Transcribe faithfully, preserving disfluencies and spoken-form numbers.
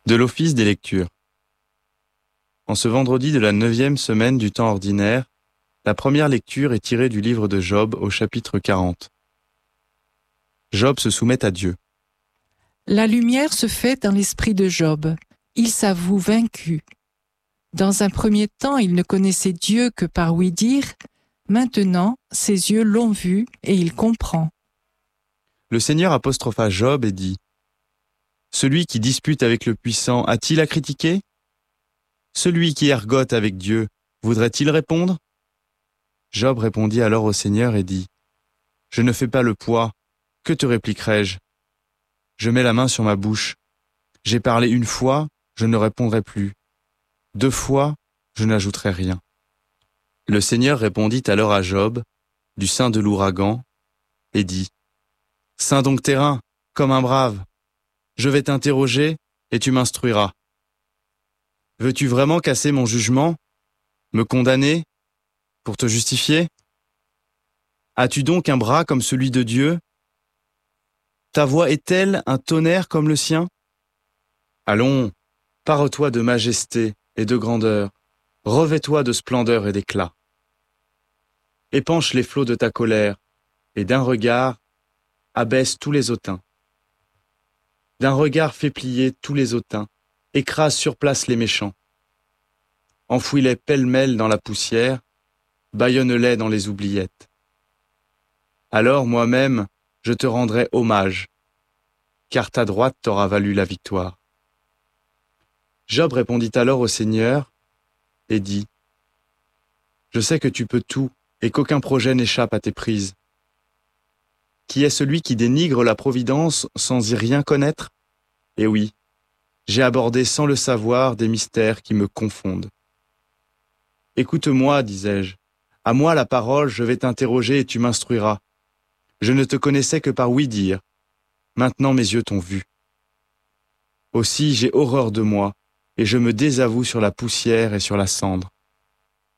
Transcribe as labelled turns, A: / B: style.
A: De l'office des lectures. En ce vendredi de la neuvième semaine du temps ordinaire, la première lecture est tirée du livre de Job au chapitre quarante. Job se soumet à Dieu.
B: La lumière se fait dans l'esprit de Job. Il s'avoue vaincu. Dans un premier temps, il ne connaissait Dieu que par ouï-dire. Maintenant, ses yeux l'ont vu et il comprend.
A: Le Seigneur apostropha Job et dit : Celui qui dispute avec le puissant a-t-il à critiquer ? Celui qui ergote avec Dieu, voudrait-il répondre ? Job répondit alors au Seigneur et dit : Je ne fais pas le poids, que te répliquerai-je ? Je mets la main sur ma bouche. J'ai parlé une fois, je ne répondrai plus. Deux fois, je n'ajouterai rien. Le Seigneur répondit alors à Job, du sein de l'ouragan, et dit : Ceins donc tes reins, comme un brave. Je vais t'interroger, et tu m'instruiras. Veux-tu vraiment casser mon jugement, me condamner, pour te justifier ? As-tu donc un bras comme celui de Dieu ? Ta voix est-elle un tonnerre comme le sien ? Allons, pare-toi de majesté et de grandeur, revêt-toi de splendeur et d'éclat. Épanche les flots de ta colère, et d'un regard, abaisse tous les hautains. D'un regard fais plier tous les hautains, écrase sur place les méchants. Enfouis-les pêle-mêle dans la poussière, bâillonne-les dans les oubliettes. Alors moi-même, je te rendrai hommage, car ta droite t'aura valu la victoire. Job répondit alors au Seigneur et dit : Je sais que tu peux tout et qu'aucun projet n'échappe à tes prises. Qui est celui qui dénigre la providence sans y rien connaître ? Eh oui, j'ai abordé sans le savoir des mystères qui me confondent. Écoute-moi, disais-je, à moi la parole, je vais t'interroger et tu m'instruiras. Je ne te connaissais que par ouï-dire. Maintenant mes yeux t'ont vu. Aussi j'ai horreur de moi, et je me désavoue sur la poussière et sur la cendre.